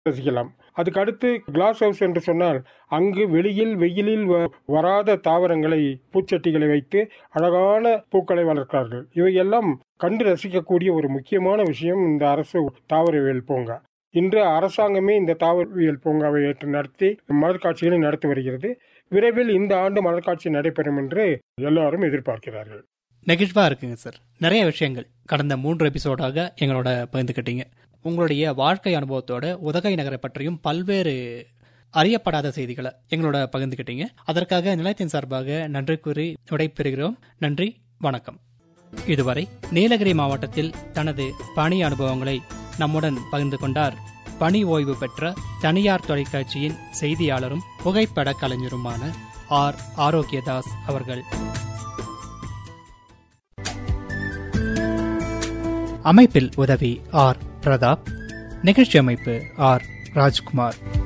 ரசிக்கலாம். அதுக்கு அடுத்து கிளாஸ் ஹவுஸ் என்று சொன்னால் அங்கு வெயிலில் வராத தாவரங்களை, பூச்சட்டிகளை வைத்து அழகான பூக்களை வளர்க்கிறார்கள். இவையெல்லாம் கண்டு ரசிக்கக்கூடிய ஒரு முக்கியமான விஷயம் இந்த அரசு தாவரவியல் பூங்கா. இன்று அரசாங்கமே இந்த தாவரவியல் பூங்காவை ஏற்று நடத்தி மலர்காட்சிகளை நடத்தி வருகிறது. விரைவில் இந்த ஆண்டு மலர்காட்சி நடைபெறும் என்று எல்லாரும் எதிர்பார்க்கிறார்கள். நெகிழ்வா இருக்குங்க சார். நிறைய விஷயங்கள் கடந்த 3 எபிசோடாக எங்களோட பகிர்ந்துக்கிட்டீங்க. உங்களுடைய வாழ்க்கை அனுபவத்தோட உதகை நகரை பற்றியும் பல்வேறு அறியப்படாத செய்திகளை எங்களோட பகிர்ந்துக்கிட்டீங்க. அதற்காக நிலையத்தின் சார்பாக நன்றி கூறி விடைபெறுகிறோம். நன்றி, வணக்கம். இதுவரை நீலகிரி மாவட்டத்தில் தனது பணி அனுபவங்களை நம்முடன் பகிர்ந்து கொண்டார் பணி ஓய்வு பெற்ற தனியார் தொலைக்காட்சியின் செய்தியாளரும் புகைப்பட கலைஞருமான ஆர். ஆரோக்கியதாஸ் அவர்கள். அமைப்பில் உதவி ஆர். பிரதாப். நிகழ்ச்சி அமைப்பு ஆர். ராஜ்குமார்.